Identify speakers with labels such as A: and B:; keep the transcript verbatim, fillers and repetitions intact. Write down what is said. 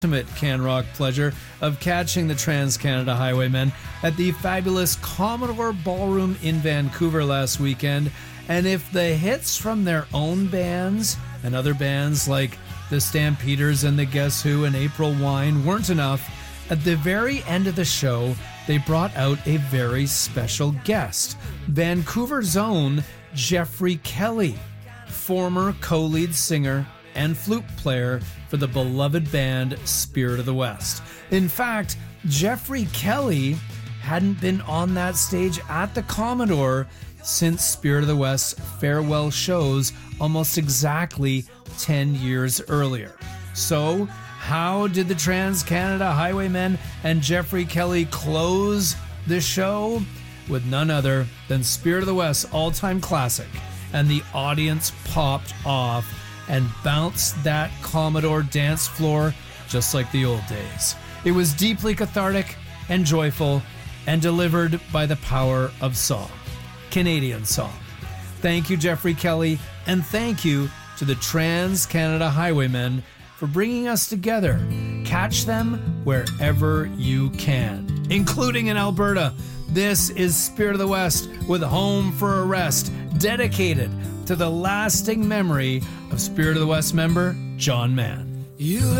A: ultimate Can Rock pleasure of catching the Trans-Canada Highwaymen at the fabulous Commodore Ballroom in Vancouver last weekend. And if the hits from their own bands and other bands like the Stampeders and the Guess Who and April Wine weren't enough, at the very end of the show, they brought out a very special guest, Vancouver's own Jeffrey Kelly, former co-lead singer and flute player for the beloved band Spirit of the West. In fact, Jeffrey Kelly hadn't been on that stage at the Commodore since Spirit of the West's farewell shows almost exactly ten years earlier. So, how did the Trans-Canada Highwaymen and Jeffrey Kelly close the show? With none other than Spirit of the West's all-time classic, and the audience popped off and bounced that Commodore dance floor just like the old days. It was deeply cathartic and joyful and delivered by the power of song. Canadian song. Thank you, Jeffrey Kelly, and thank you to the Trans-Canada Highwaymen for bringing us together. Catch them wherever you can, including in Alberta. This is Spirit of the West with Home for a Rest, dedicated to the lasting memory of Spirit of the West member John Mann.
B: You